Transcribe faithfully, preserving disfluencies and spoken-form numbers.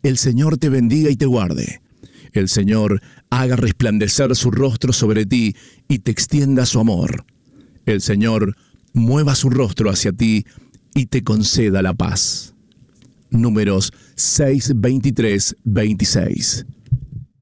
El Señor te bendiga y te guarde. El Señor haga resplandecer su rostro sobre ti y te extienda su amor. El Señor mueva su rostro hacia ti y te conceda la paz. Números seis, veintitrés, veintiséis.